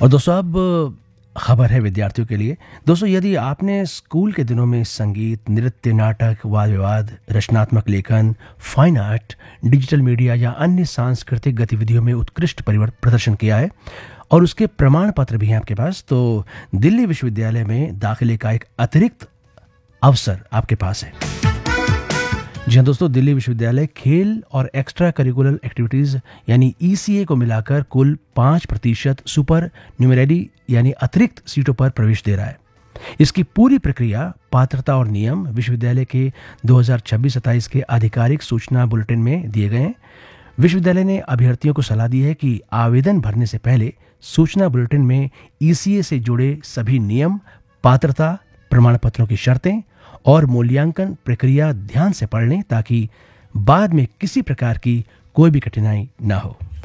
और दोस्तों अब खबर है विद्यार्थियों के लिए। दोस्तों, यदि आपने स्कूल के दिनों में संगीत, नृत्य, नाटक, वाद विवाद, रचनात्मक लेखन, फाइन आर्ट, डिजिटल मीडिया या अन्य सांस्कृतिक गतिविधियों में उत्कृष्ट प्रदर्शन किया है और उसके प्रमाण पत्र भी हैं आपके पास, तो दिल्ली विश्वविद्यालय में दाखिले का एक अतिरिक्त अवसर आपके पास है। जी हाँ दोस्तों, दिल्ली विश्वविद्यालय खेल और एक्स्ट्रा करिकुलर एक्टिविटीज़ यानी ईसीए को मिलाकर कुल 5% सुपर न्यूमेररी यानी अतिरिक्त सीटों पर प्रवेश दे रहा है। इसकी पूरी प्रक्रिया, पात्रता और नियम विश्वविद्यालय के 2026-27 के आधिकारिक सूचना बुलेटिन में दिए गए हैं। विश्वविद्यालय ने अभ्यर्थियों को सलाह दी है कि आवेदन भरने से पहले सूचना बुलेटिन में ईसीए से जुड़े सभी नियम, पात्रता, प्रमाण पत्रों की शर्तें और मूल्यांकन प्रक्रिया ध्यान से पढ़ लें ताकि बाद में किसी प्रकार की कोई भी कठिनाई ना हो।